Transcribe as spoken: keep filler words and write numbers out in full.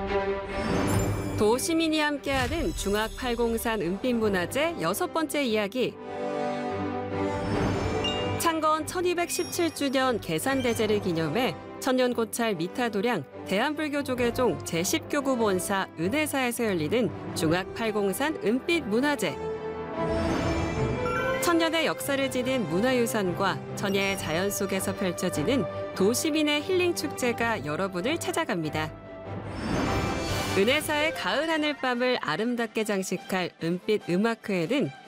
도시민이 함께하는 중앙팔공산 은빛문화제 여섯 번째 이야기. 창건 천이백십칠 주년 계산대제를 기념해 천년고찰 미타도량 대한불교조계종 제십 교구 본사 은혜사에서 열리는 중앙팔공산 은빛문화제. 천년의 역사를 지닌 문화유산과 천혜의 자연 속에서 펼쳐지는 도시민의 힐링 축제가 여러분을 찾아갑니다. 은혜사의 가을 하늘밤을 아름답게 장식할 은빛 음악회에는